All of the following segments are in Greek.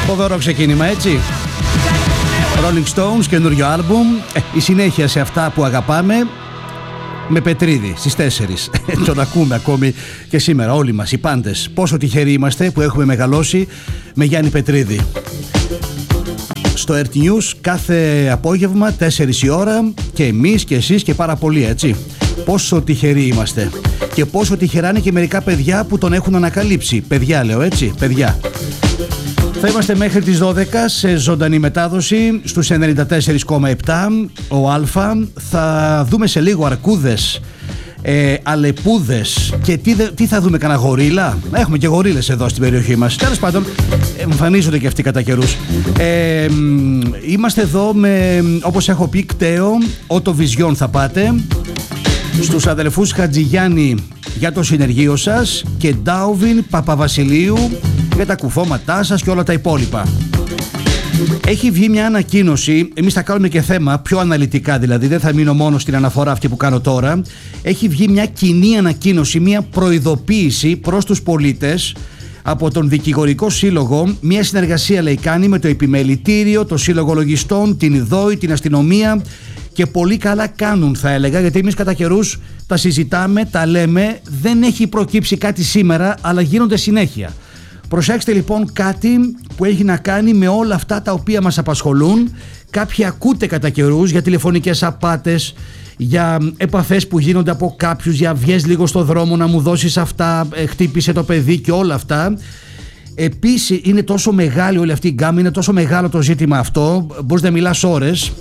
Φοβερό ξεκίνημα, έτσι. Rolling Stones, καινούριο άλμπουμ. Η συνέχεια σε αυτά που αγαπάμε, με Πετρίδη στις 4. Τον ακούμε ακόμη και σήμερα όλοι μας, οι πάντες. Πόσο τυχεροί είμαστε που έχουμε μεγαλώσει με Γιάννη Πετρίδη. Στο RT News κάθε απόγευμα 4 η ώρα, και εμείς και εσείς και πάρα πολλοί, έτσι. Πόσο τυχεροί είμαστε. Και πόσο τυχερά είναι και μερικά παιδιά που τον έχουν ανακαλύψει. Παιδιά λέω, έτσι, παιδιά. Θα είμαστε μέχρι τις 12 σε ζωντανή μετάδοση στους 94,7 ο Α. Θα δούμε σε λίγο αρκούδες, αλεπούδες και τι θα δούμε, κανένα γορίλα. Έχουμε και γορίλες εδώ στην περιοχή μας. Τέλος πάντων, εμφανίζονται και αυτοί κατά καιρούς. Είμαστε εδώ με, όπως έχω πει, Κταίο, Οτοβιζιόν θα πάτε. Στους αδελφούς Χατζηγιάννη για το συνεργείο σας και Ντάουβιν Παπαβασιλείου για τα κουφώματά σας και όλα τα υπόλοιπα. Έχει βγει μια ανακοίνωση, εμείς θα κάνουμε και θέμα πιο αναλυτικά, δηλαδή δεν θα μείνω μόνο στην αναφορά αυτή που κάνω τώρα. Έχει βγει μια κοινή ανακοίνωση, μια προειδοποίηση προς τους πολίτες από τον Δικηγορικό Σύλλογο. Μια συνεργασία, λέει, κάνει με το Επιμελητήριο, το Σύλλογο Λογιστών, την ΙΔΟΗ, την αστυνομία, και πολύ καλά κάνουν, θα έλεγα, γιατί εμείς κατά καιρούς τα συζητάμε, τα λέμε, δεν έχει προκύψει κάτι σήμερα, αλλά γίνονται συνέχεια. Προσέξτε λοιπόν κάτι που έχει να κάνει με όλα αυτά τα οποία μας απασχολούν. Κάποιοι ακούτε κατά καιρούς για τηλεφωνικές απάτες, για επαφές που γίνονται από κάποιους, για βγες λίγο στο δρόμο να μου δώσεις αυτά, χτύπησε το παιδί και όλα αυτά. Επίσης είναι τόσο μεγάλη όλη αυτή η γκάμα, είναι τόσο μεγάλο το ζήτημα αυτό, μπορείς να μιλάς ώρες.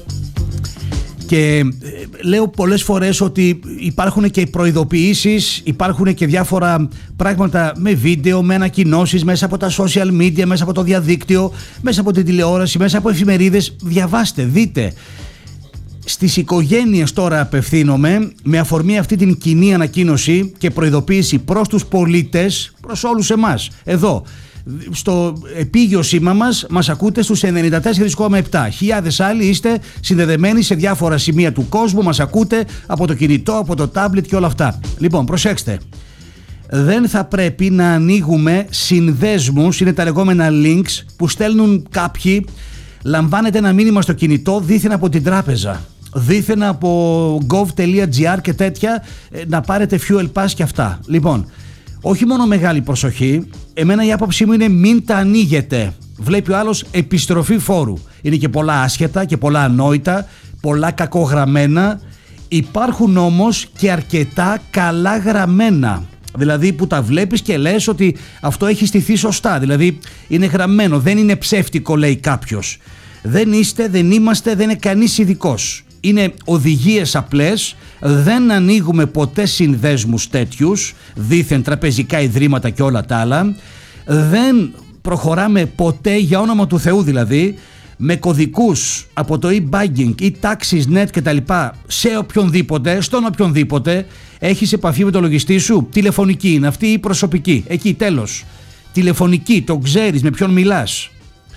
Και λέω πολλές φορές ότι υπάρχουν και προειδοποιήσεις, υπάρχουν και διάφορα πράγματα με βίντεο, με ανακοινώσεις μέσα από τα social media, μέσα από το διαδίκτυο, μέσα από την τηλεόραση, μέσα από εφημερίδες. Διαβάστε, δείτε. Στις οικογένειες τώρα απευθύνομαι με αφορμή αυτή την κοινή ανακοίνωση και προειδοποίηση προς τους πολίτες, προς όλους εμάς εδώ. Στο επίγειο σήμα μας ακούτε στους 94,7. Χιλιάδες άλλοι είστε συνδεδεμένοι σε διάφορα σημεία του κόσμου, μας ακούτε από το κινητό, από το τάμπλετ και όλα αυτά. Λοιπόν, προσέξτε, δεν θα πρέπει να ανοίγουμε συνδέσμους, είναι τα λεγόμενα links που στέλνουν κάποιοι. Λαμβάνετε ένα μήνυμα στο κινητό δήθεν από την τράπεζα, δήθεν από gov.gr και τέτοια, να πάρετε fuel pass και αυτά. Λοιπόν, όχι μόνο μεγάλη προσοχή, εμένα η άποψή μου είναι μην τα ανοίγετε. Βλέπει ο άλλος επιστροφή φόρου. Είναι και πολλά άσχετα και πολλά ανόητα, πολλά κακογραμμένα. Υπάρχουν όμως και αρκετά καλά γραμμένα. Δηλαδή που τα βλέπεις και λες ότι αυτό έχει στηθεί σωστά. Δηλαδή είναι γραμμένο, δεν είναι ψεύτικο, λέει κάποιος. Δεν είστε, δεν είμαστε, δεν είναι κανείς ειδικός. Είναι οδηγίες απλές, δεν ανοίγουμε ποτέ συνδέσμους τέτοιους, δήθεν τραπεζικά ιδρύματα και όλα τα άλλα. Δεν προχωράμε ποτέ, για όνομα του Θεού δηλαδή, με κωδικούς από το e-banking ή taxis.net και τα λοιπά σε οποιονδήποτε, στον οποιονδήποτε. Έχεις επαφή με το λογιστή σου, τηλεφωνική είναι αυτή ή προσωπική, εκεί τέλος. Τηλεφωνική, το ξέρεις με ποιον μιλάς.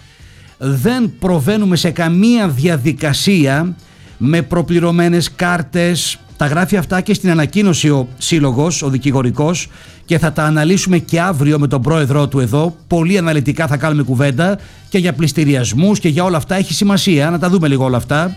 Δεν προβαίνουμε σε καμία διαδικασία με προπληρωμένες κάρτες. Τα γράφει αυτά και στην ανακοίνωση ο Σύλλογος, ο Δικηγορικός, και θα τα αναλύσουμε και αύριο με τον πρόεδρό του εδώ. Πολύ αναλυτικά θα κάνουμε κουβέντα και για πληστηριασμούς και για όλα αυτά. Έχει σημασία να τα δούμε λίγο όλα αυτά.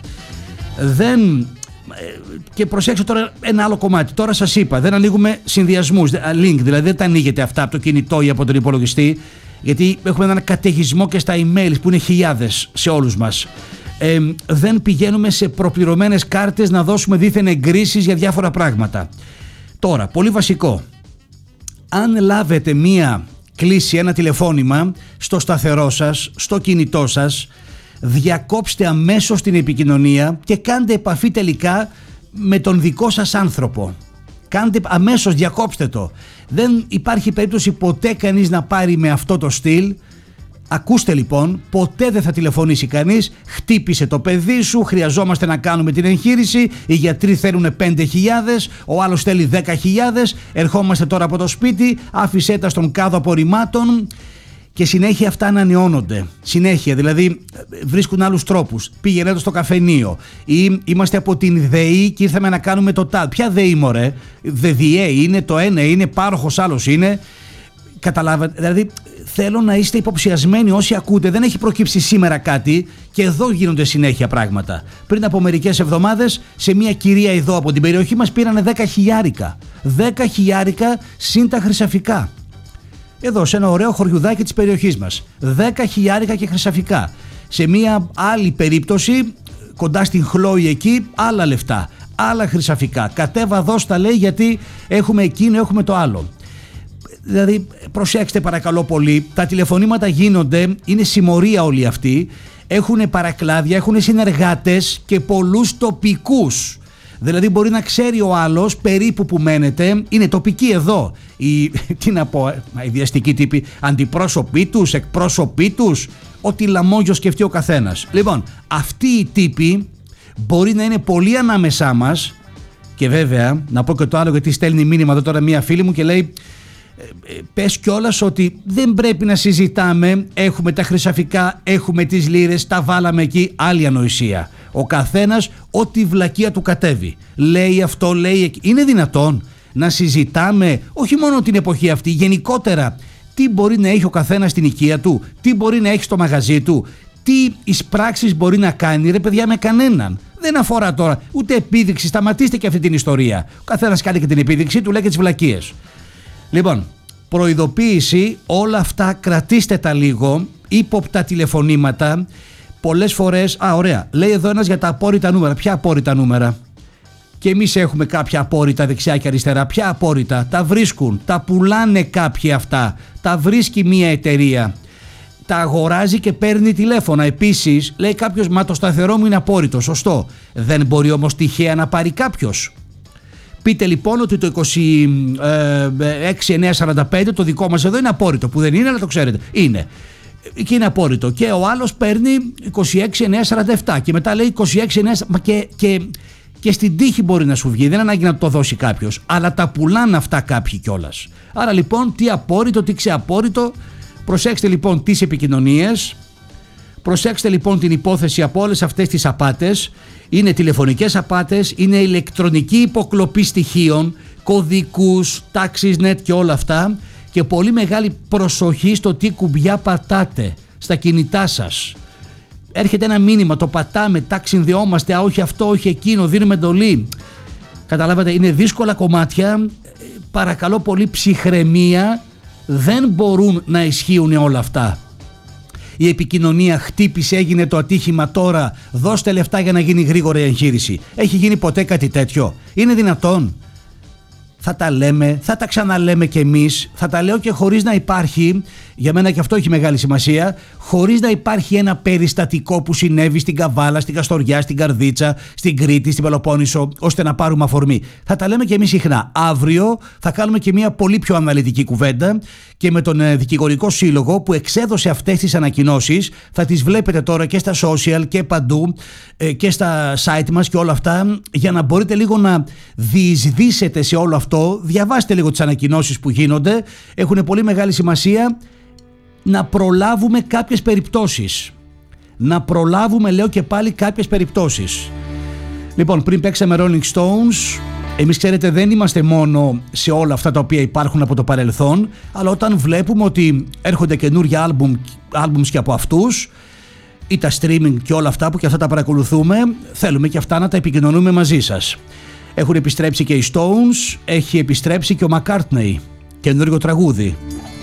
Και προσέξτε τώρα ένα άλλο κομμάτι. Τώρα σας είπα, δεν ανοίγουμε συνδυασμούς, link, δηλαδή δεν τα ανοίγετε αυτά από το κινητό ή από τον υπολογιστή, γιατί έχουμε έναν καταιγισμό και στα emails που είναι χιλιάδες σε όλους μας. Δεν πηγαίνουμε σε προπληρωμένες κάρτες να δώσουμε δήθεν εγκρίσεις για διάφορα πράγματα. Τώρα, πολύ βασικό, αν λάβετε μία κλήση, ένα τηλεφώνημα στο σταθερό σας, στο κινητό σας, διακόψτε αμέσως την επικοινωνία και κάντε επαφή τελικά με τον δικό σας άνθρωπο. Κάντε αμέσως, διακόψτε το. Δεν υπάρχει περίπτωση ποτέ κανείς να πάρει με αυτό το στυλ. Ακούστε λοιπόν, ποτέ δεν θα τηλεφωνήσει κανείς, χτύπησε το παιδί σου, χρειαζόμαστε να κάνουμε την εγχείρηση, οι γιατροί θέλουν 5.000, ο άλλος θέλει 10.000, ερχόμαστε τώρα από το σπίτι, άφησέ τα στον κάδο απορριμμάτων. Και συνέχεια αυτά ανανεώνονται. Συνέχεια, δηλαδή βρίσκουν άλλους τρόπους. Πήγαινε στο καφενείο. Ή είμαστε από την ΔΕΗ και ήρθαμε να κάνουμε το τάδ. Ποια ΔΕΗ, μωρέ? ΔΕΔΙΕ είναι, το ένα είναι, πάροχος άλλος είναι. Καταλάβατε, δηλαδή θέλω να είστε υποψιασμένοι όσοι ακούτε. Δεν έχει προκύψει σήμερα κάτι και εδώ γίνονται συνέχεια πράγματα. Πριν από μερικές εβδομάδες σε μια κυρία εδώ από την περιοχή μας πήρανε 10 χιλιάρικα. 10 χιλιάρικα συν τα χρυσαφικά. Εδώ σε ένα ωραίο χωριουδάκι της περιοχής μας. 10 χιλιάρικα και χρυσαφικά. Σε μια άλλη περίπτωση κοντά στην Χλόη εκεί άλλα λεφτά, άλλα χρυσαφικά. Κατέβα δώστα λέει γιατί έχουμε εκείνο, έχουμε το άλλο. Δηλαδή προσέξτε παρακαλώ πολύ, τα τηλεφωνήματα γίνονται, είναι συμμορία όλοι αυτοί, έχουν παρακλάδια, έχουν συνεργάτες και πολλούς τοπικούς. Δηλαδή μπορεί να ξέρει ο άλλος περίπου που μένετε, είναι τοπικοί εδώ, τι να πω, οι διαστικοί τύποι, αντιπρόσωποι τους, εκπρόσωποι τους, ό,τι λαμόγιο σκεφτεί ο καθένας. Λοιπόν, αυτοί οι τύποι μπορεί να είναι πολύ ανάμεσά μας και βέβαια, να πω και το άλλο γιατί στέλνει μήνυμα εδώ τώρα μία φίλη μου και λέει πες κιόλας ότι δεν πρέπει να συζητάμε, έχουμε τα χρυσαφικά, έχουμε τις λίρες, τα βάλαμε εκεί, άλλη ανοησία. Ο καθένας ό,τι βλακεία του κατέβει. Λέει αυτό, λέει εκεί. Είναι δυνατόν να συζητάμε όχι μόνο την εποχή αυτή, γενικότερα τι μπορεί να έχει ο καθένας στην οικία του, τι μπορεί να έχει στο μαγαζί του, τι εισπράξεις μπορεί να κάνει, ρε παιδιά, με κανέναν. Δεν αφορά τώρα ούτε επίδειξη, σταματήστε και αυτή την ιστορία. Ο καθένας κάνει και την επίδειξη του, λέει και τις βλακίες. Λοιπόν, προειδοποίηση, όλα αυτά κρατήστε τα λίγο, ύποπτα τηλεφωνήματα, πολλές φορές, ωραία, λέει εδώ ένας για τα απόρριτα νούμερα. Ποια απόρριτα νούμερα? Και εμείς έχουμε κάποια απόρριτα δεξιά και αριστερά. Ποια απόρριτα? Τα βρίσκουν, τα πουλάνε κάποιοι αυτά, τα βρίσκει μια εταιρεία, τα αγοράζει και παίρνει τηλέφωνα. Επίσης λέει κάποιος, μα το σταθερό μου είναι απόρριτο, σωστό. Δεν μπορεί όμως τυχαία να πάρει κάποιος. Πείτε λοιπόν ότι το 26945 το δικό μας εδώ είναι απόρριτο, που δεν είναι, αλλά το ξέρετε. Είναι. Και είναι απόρριτο. Και ο άλλος παίρνει 26947 και μετά λέει 26947 και στην τύχη μπορεί να σου βγει. Δεν είναι ανάγκη να το δώσει κάποιος. Αλλά τα πουλάνε αυτά κάποιοι κιόλας. Άρα λοιπόν τι απόρριτο, τι ξεαπόρριτο. Προσέξτε λοιπόν τις επικοινωνίες. Προσέξτε λοιπόν την υπόθεση από όλες αυτές τις απάτες. Είναι τηλεφωνικές απάτες, είναι ηλεκτρονική υποκλοπή στοιχείων, κωδικούς, taxisnet και όλα αυτά, και πολύ μεγάλη προσοχή στο τι κουμπιά πατάτε στα κινητά σας. Έρχεται ένα μήνυμα, το πατάμε, τάκ, συνδεόμαστε, όχι αυτό, όχι εκείνο, δίνουμε εντολή. Καταλάβατε, είναι δύσκολα κομμάτια, παρακαλώ πολύ ψυχραιμία, δεν μπορούν να ισχύουν όλα αυτά. Η επικοινωνία χτύπησε, έγινε το ατύχημα τώρα, δώστε λεφτά για να γίνει γρήγορα η εγχείρηση. Έχει γίνει ποτέ κάτι τέτοιο? Είναι δυνατόν? Θα τα λέμε, θα τα ξαναλέμε κι εμείς, θα τα λέω και χωρίς να υπάρχει, για μένα και αυτό έχει μεγάλη σημασία, χωρίς να υπάρχει ένα περιστατικό που συνέβη στην Καβάλα, στην Καστοριά, στην Καρδίτσα, στην Κρήτη, στην Πελοπόννησο, ώστε να πάρουμε αφορμή. Θα τα λέμε κι εμείς συχνά. Αύριο θα κάνουμε και μια πολύ πιο αναλυτική κουβέντα και με τον Δικηγορικό Σύλλογο που εξέδωσε αυτές τις ανακοινώσεις. Θα τις βλέπετε τώρα και στα social και παντού και στα site μας και όλα αυτά, για να μπορείτε λίγο να διεισδύσετε σε όλο αυτό. Διαβάστε λίγο τις ανακοινώσεις που γίνονται, έχουν πολύ μεγάλη σημασία να προλάβουμε κάποιες περιπτώσεις. Να προλάβουμε, λέω και πάλι, κάποιες περιπτώσεις. Λοιπόν, πριν παίξαμε Rolling Stones, εμείς ξέρετε δεν είμαστε μόνο σε όλα αυτά τα οποία υπάρχουν από το παρελθόν, αλλά όταν βλέπουμε ότι έρχονται καινούργια άλμπουμς και από αυτούς, ή τα streaming και όλα αυτά που και αυτά τα παρακολουθούμε, θέλουμε και αυτά να τα επικοινωνούμε μαζί σας. Έχουν επιστρέψει και οι Stones, έχει επιστρέψει και ο McCartney, καινούργιο τραγούδι.